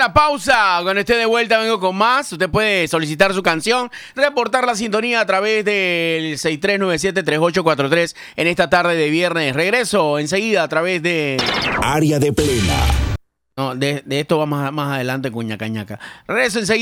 la pausa. Cuando esté de vuelta vengo con más. Usted puede solicitar su canción, reportar la sintonía a través del 6397-3843 en esta tarde de viernes. Regreso enseguida a través de... Área de Plena. No, de esto va más adelante con ñaca ñaca. Regreso enseguida.